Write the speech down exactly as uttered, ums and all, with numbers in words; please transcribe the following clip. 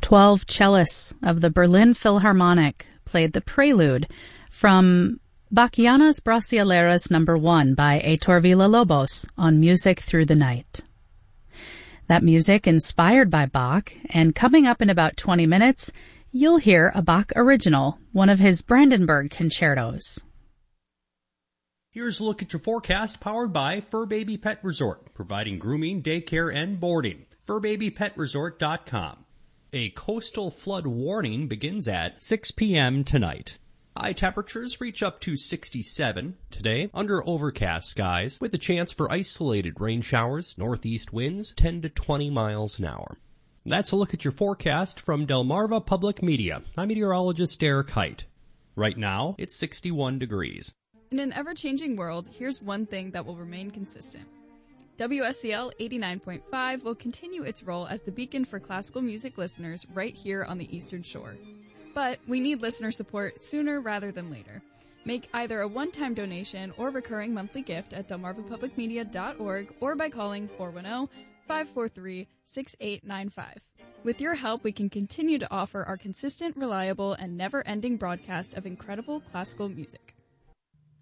Twelve cellists of the Berlin Philharmonic played the prelude from Bachianas Brasileiras number one by Heitor Villa-Lobos on Music Through the Night. That music inspired by Bach, and coming up in about twenty minutes, you'll hear a Bach original, one of his Brandenburg concertos. Here's a look at your forecast powered by Fur Baby Pet Resort, providing grooming, daycare, and boarding. fur baby pet resort dot com. A coastal flood warning begins at six p.m. tonight. High temperatures reach up to sixty-seven today under overcast skies with a chance for isolated rain showers, northeast winds ten to twenty miles an hour. That's a look at your forecast from Delmarva Public Media. I'm meteorologist Derek Height. Right now, it's sixty-one degrees. In an ever-changing world, here's one thing that will remain consistent. W S C L eighty-nine point five will continue its role as the beacon for classical music listeners right here on the Eastern Shore. But we need listener support sooner rather than later. Make either a one-time donation or recurring monthly gift at delmarva public media dot org or by calling four one zero, five four three, six eight nine five. With your help, we can continue to offer our consistent, reliable, and never-ending broadcast of incredible classical music.